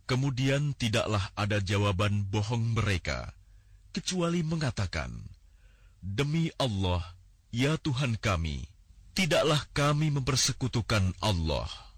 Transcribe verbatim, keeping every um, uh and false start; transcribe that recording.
Kemudian tidaklah ada jawaban bohong mereka, kecuali mengatakan, "Demi Allah, ya Tuhan kami, tidaklah kami mempersekutukan Allah."